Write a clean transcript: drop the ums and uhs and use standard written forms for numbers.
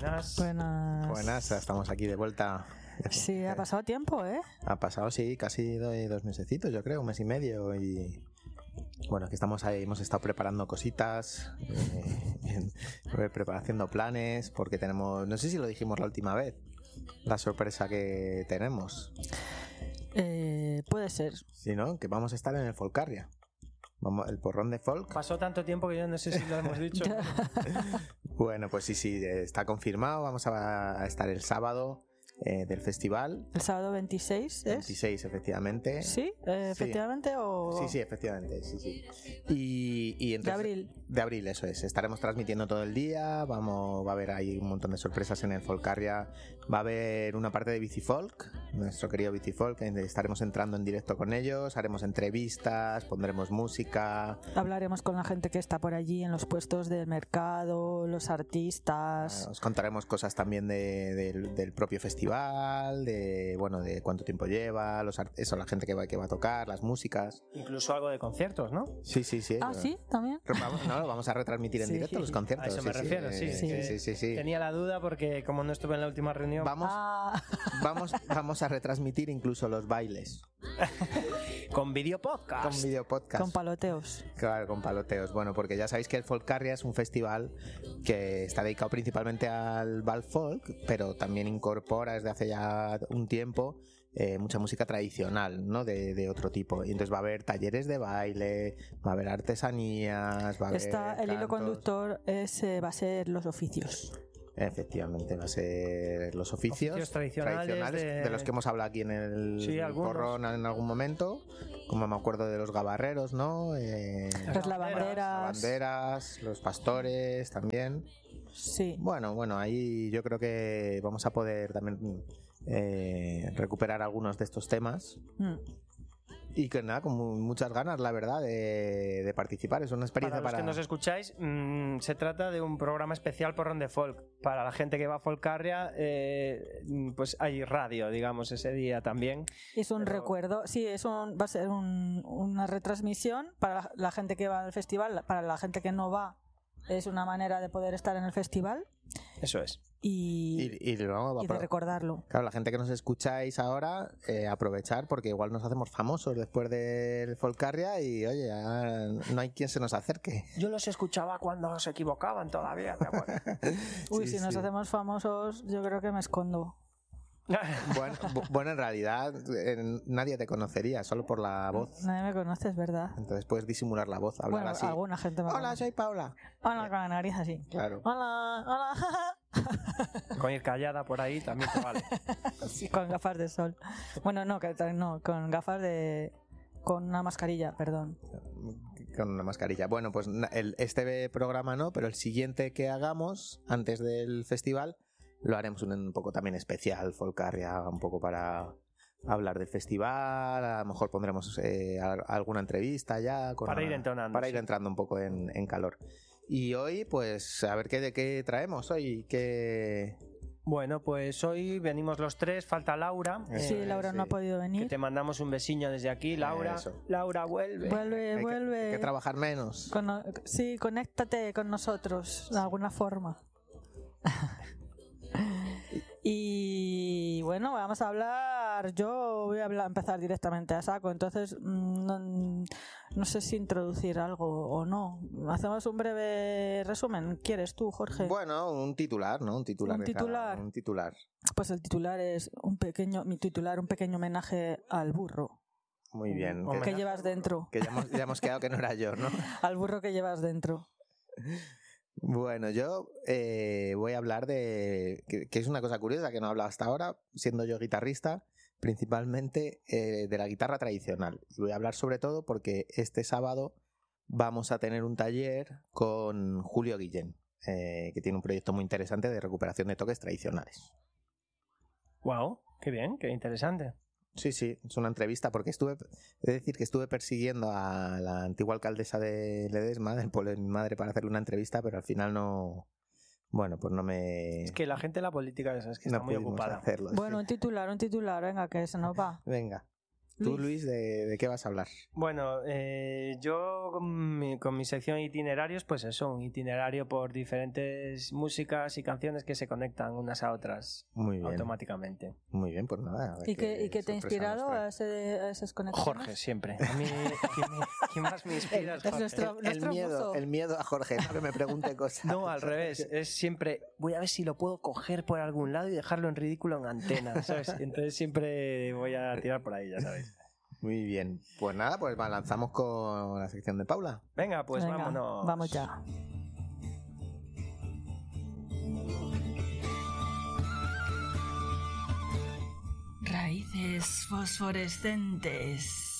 Buenas. Buenas, estamos aquí de vuelta. Sí, ha pasado tiempo, ¿eh? Ha pasado, sí, casi 2 mesecitos, yo creo, 1.5 meses. Y bueno, aquí estamos ahí, hemos estado preparando cositas, haciendo planes, porque tenemos, no sé si lo dijimos la última vez, la sorpresa que tenemos. Puede ser. Sí, ¿no? Que vamos a estar en el Folcarria. El porrón de folk. Pasó tanto tiempo que yo no sé si lo hemos dicho. Bueno, pues sí, está confirmado. Vamos a estar el sábado del festival. El sábado 26, ¿es? 26, efectivamente. ¿Sí? ¿Efectivamente sí. o...? Sí, efectivamente, sí. Y entonces, de abril. De abril, eso es. Estaremos transmitiendo todo el día. Va a haber ahí un montón de sorpresas en el Folcarria. Va a haber una parte de Bicifolk, nuestro querido Bicifolk. Estaremos entrando en directo con ellos. Haremos entrevistas, pondremos música. Hablaremos con la gente que está por allí en los puestos del mercado, los artistas. Os contaremos cosas también del propio festival, de cuánto tiempo lleva, la gente que va a tocar, las músicas. Incluso algo de conciertos, ¿no? Sí. Ah, sí, también. Vamos a retransmitir en directo los conciertos. A eso me refiero, sí. Tenía la duda porque como no estuve en la última reunión... Vamos a retransmitir incluso los bailes. Con videopodcast. Con paloteos. Claro, con paloteos. Bueno, porque ya sabéis que el Folcarria es un festival que está dedicado principalmente al bal folk, pero también incorpora desde hace ya un tiempo mucha música tradicional, ¿no? De otro tipo. Y entonces va a haber talleres de baile, va a haber artesanías, va a haber el hilo conductor va a ser los oficios. Efectivamente, va a ser los oficios tradicionales de los que hemos hablado aquí en el porrón en algún momento, como me acuerdo de los gabarreros, ¿no? Las lavanderas, los pastores también. Sí. Bueno, ahí yo creo que vamos a poder también recuperar algunos de estos temas. Y que nada, con muchas ganas, la verdad, de participar. Es una experiencia para los que nos escucháis, se trata de un programa especial porrón de folk. Para la gente que va a Folcarria, pues hay radio, digamos, ese día también. Es un recuerdo, sí, va a ser una retransmisión para la gente que va al festival. Para la gente que no va, es una manera de poder estar en el festival. Eso es. Y de recordarlo. Claro, la gente que nos escucháis ahora, aprovechar, porque igual nos hacemos famosos después del Folcarria y oye, no hay quien se nos acerque. Yo los escuchaba cuando se equivocaban todavía, ¿te acuerdas? Uy, si nos hacemos famosos, yo creo que me escondo. Bueno, en realidad nadie te conocería, solo por la voz. Nadie me conoce, es verdad. Entonces puedes disimular la voz, hablar así. Alguna gente me conoce. Hola, soy Paula. Hola, con la nariz así. Claro. Hola. Con ir callada por ahí también te vale. Sí, con gafas de sol. Bueno, no, con gafas con una mascarilla, perdón. Con una mascarilla. Bueno, pues este programa no, pero el siguiente que hagamos antes del festival lo haremos un poco también especial, Folcarria, un poco para hablar del festival. A lo mejor pondremos alguna entrevista ya. Para ir entrando un poco en calor. Y hoy, pues, a ver de qué traemos hoy. Bueno, pues hoy venimos los tres, falta Laura. Sí, Laura no ha podido venir. Que te mandamos un besiño desde aquí, Laura. Eso. Laura, vuelve. Vuelve. Hay que trabajar menos. Sí, conéctate con nosotros de alguna forma. Y bueno, vamos a hablar. Yo voy a empezar directamente a saco. Entonces no sé si introducir algo o no. Hacemos un breve resumen. ¿Quieres tú, Jorge? Bueno, un titular, ¿no? Un titular. Pues el titular es un pequeño homenaje al burro. Muy bien. ¿Qué llevas dentro? Que ya hemos quedado que no era yo, ¿no? Al burro que llevas dentro. Bueno, yo voy a hablar que es una cosa curiosa que no he hablado hasta ahora, siendo yo guitarrista, principalmente de la guitarra tradicional. Y voy a hablar sobre todo porque este sábado vamos a tener un taller con Julio Guillén, que tiene un proyecto muy interesante de recuperación de toques tradicionales. ¡Wow! ¡Qué bien! ¡Qué interesante! Sí, es una entrevista porque estuve persiguiendo a la antigua alcaldesa de Ledesma, del pueblo de mi madre, para hacerle una entrevista, pero al final no... Bueno, pues no me... Es que la gente de la política es que está muy ocupada. Hacerlo, bueno, sí. un titular, venga, que se nos va. Venga. Tú, Luis, ¿de qué vas a hablar? Bueno, yo con mi sección itinerarios, pues eso, un itinerario por diferentes músicas y canciones que se conectan unas a otras Muy bien. automáticamente. Muy bien, pues nada. ¿Y qué te ha inspirado a esas conexiones? Jorge, siempre. A mí, ¿quién más me inspira? Es Jorge. El miedo a Jorge, no que me pregunte cosas. No, al revés. Es siempre, voy a ver si lo puedo coger por algún lado y dejarlo en ridículo en antena, ¿sabes? Entonces siempre voy a tirar por ahí, ya sabéis. Muy bien. Pues nada, pues lanzamos con la sección de Paula. Venga, pues vámonos. Vamos ya. Raíces fosforescentes.